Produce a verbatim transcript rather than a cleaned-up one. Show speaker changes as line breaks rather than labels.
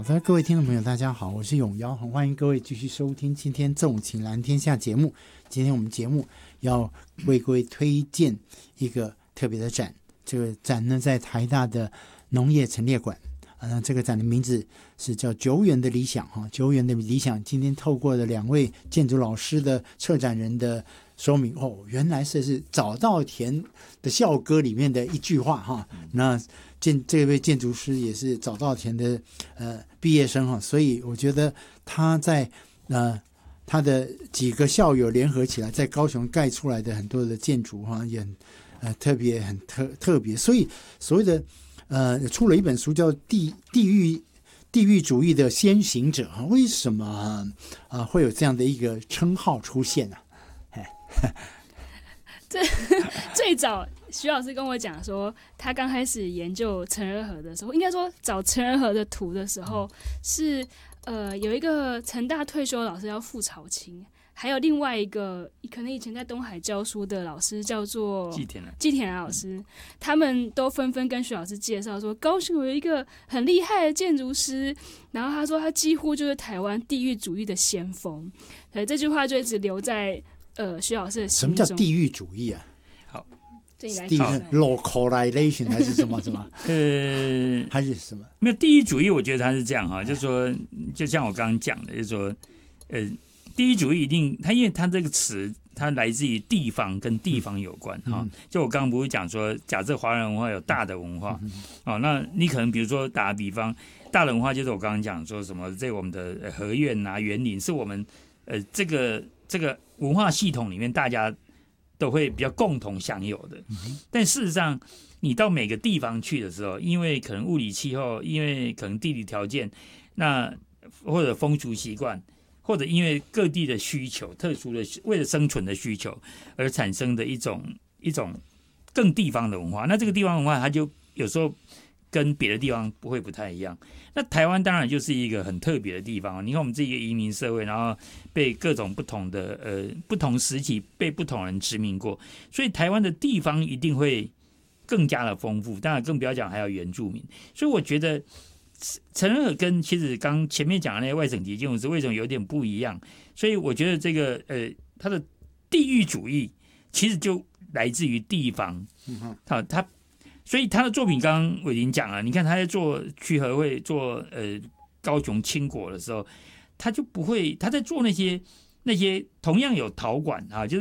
好的，各位听众朋友大家好，我是永尧，很欢迎各位继续收听今天纵情蓝天下节目。今天我们节目要为各位推荐一个特别的展，这个展呢在台大的农业陈列馆，呃，这个展的名字是叫久远的理想哈，久远的理想。今天透过了两位建筑老师的策展人的说明哦，原来是是早稻田的校歌里面的一句话哈。那建这位建筑师也是早稻田的呃毕业生哈，所以我觉得他在呃他的几个校友联合起来，在高雄盖出来的很多的建筑哈，也很呃特别很特特别，所以所谓的呃出了一本书叫地地狱地狱主义的先行者哈，为什么啊、呃、会有这样的一个称号出现呢、啊？
最最早徐老师跟我讲说，他刚开始研究陈仁和的时候，应该说找陈仁和的图的时候，是呃有一个成大退休的老师叫傅朝清，还有另外一个可能以前在东海教书的老师叫做
季田兰
季田兰老师，他们都纷纷跟徐老师介绍说，高雄有一个很厉害的建筑师，然后他说他几乎就是台湾地域主义的先锋，所以这句话就一直留在呃徐老师的心中。
什么叫地域主义啊？
好，这你来
地域 localization 还是什么什么？
呃，
还是什么？
没有地域主义，我觉得他是这样哈，就是说，就像我刚刚讲的，就是说，呃，地域主义一定，它因为它这个词，它来自于地方，跟地方有关哈、嗯。就我刚刚不是讲说，假设华人文化有大的文化，嗯、哦，那你可能比如说打个比方，大的文化就是我刚刚讲说什么，在我们的河苑啊、园林，是我们呃这个这个文化系统里面大家都会比较共同享有的。但事实上，你到每个地方去的时候，因为可能物理气候，因为可能地理条件，那或者风俗习惯，或者因为各地的需求，特殊的为了生存的需求而产生的一种一种更地方的文化。那这个地方文化，它就有时候跟别的地方不会不太一样。那台湾当然就是一个很特别的地方。你看我们这一个移民社会，然后被各种不同的呃不同时期被不同人殖民过，所以台湾的地方一定会更加的丰富。当然更不要讲还有原住民。所以我觉得陈仁和跟其实刚前面讲的那些外省籍建筑师为什么有点不一样？所以我觉得这个呃他的地域主义其实就来自于地方。好，他。所以他的作品刚刚我已经讲了，你看他在做区合会、做呃高雄轻果的时候，他就不会他在做那些那些同样有陶馆啊，就是